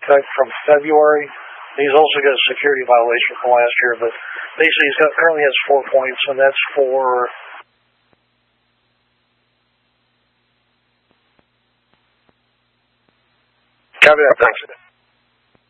effect from February. He's also got a security violation from last year, but basically currently has 4 points, and that's for Copy that. Thanks.